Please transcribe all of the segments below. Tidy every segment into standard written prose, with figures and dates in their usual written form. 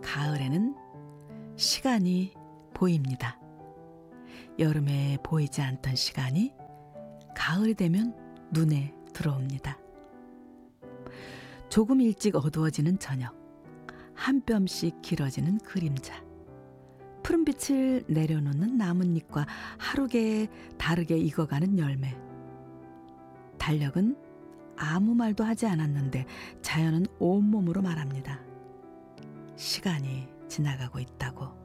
가을에는 시간이 보입니다. 여름에 보이지 않던 시간이 가을이 되면 눈에 들어옵니다. 조금 일찍 어두워지는 저녁, 한 뼘씩 길어지는 그림자, 푸른빛을 내려놓는 나뭇잎과 하루게 다르게 익어가는 열매. 달력은 아무 말도 하지 않았는데 자연은 온몸으로 말합니다. 시간이 지나가고 있다고.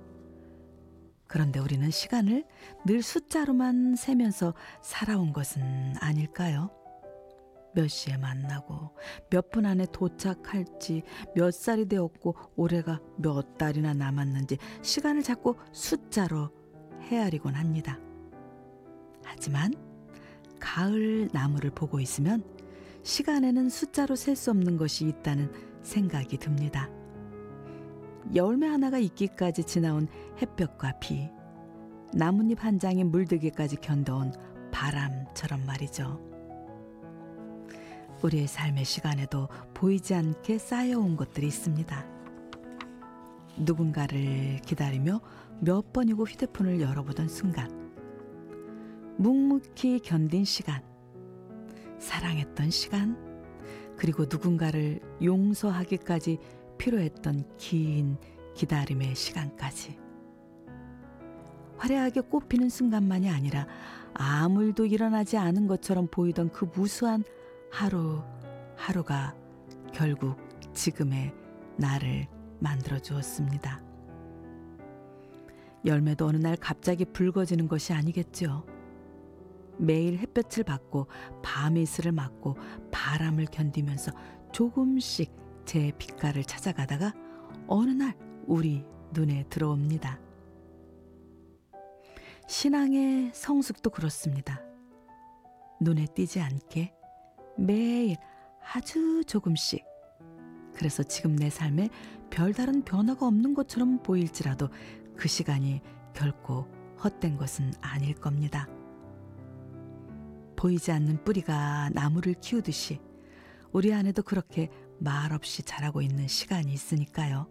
그런데 우리는 시간을 늘 숫자로만 세면서 살아온 것은 아닐까요? 몇 시에 만나고 몇 분 안에 도착할지, 몇 살이 되었고 올해가 몇 달이나 남았는지 시간을 자꾸 숫자로 헤아리곤 합니다. 하지만 가을 나무를 보고 있으면 시간에는 숫자로 셀 수 없는 것이 있다는 생각이 듭니다. 열매 하나가 익기까지 지나온 햇볕과 비, 나뭇잎 한 장이 물들기까지 견뎌온 바람처럼 말이죠. 우리의 삶의 시간에도 보이지 않게 쌓여온 것들이 있습니다. 누군가를 기다리며 몇 번이고 휴대폰을 열어보던 순간, 묵묵히 견딘 시간, 사랑했던 시간, 그리고 누군가를 용서하기까지 필요했던 긴 기다림의 시간까지. 화려하게 꽃피는 순간만이 아니라 아무 일도 일어나지 않은 것처럼 보이던 그 무수한 하루하루가 결국 지금의 나를 만들어 주었습니다. 열매도 어느 날 갑자기 붉어지는 것이 아니겠죠. 매일 햇볕을 받고 밤의 이슬을 맞고 바람을 견디면서 조금씩 제 빛깔을 찾아가다가 어느 날 우리 눈에 들어옵니다. 신앙의 성숙도 그렇습니다. 눈에 띄지 않게 매일 아주 조금씩, 그래서 지금 내 삶에 별다른 변화가 없는 것처럼 보일지라도 그 시간이 결코 헛된 것은 아닐 겁니다. 보이지 않는 뿌리가 나무를 키우듯이 우리 안에도 그렇게 말없이 자라고 있는 시간이 있으니까요.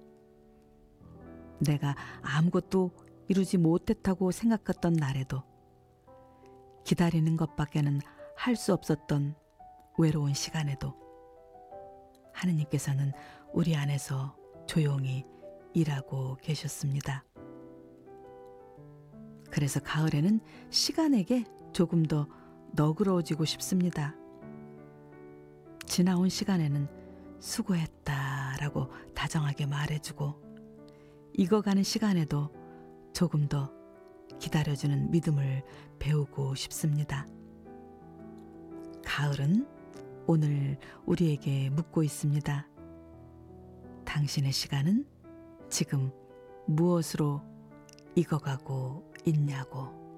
내가 아무것도 이루지 못했다고 생각했던 날에도, 기다리는 것밖에는 할 수 없었던 외로운 시간에도 하느님께서는 우리 안에서 조용히 일하고 계셨습니다. 그래서 가을에는 시간에게 조금 더 너그러워지고 싶습니다. 지나온 시간에는 수고했다라고 다정하게 말해주고, 익어가는 시간에도 조금 더 기다려주는 믿음을 배우고 싶습니다. 가을은 오늘 우리에게 묻고 있습니다. 당신의 시간은 지금 무엇으로 익어가고 있냐고.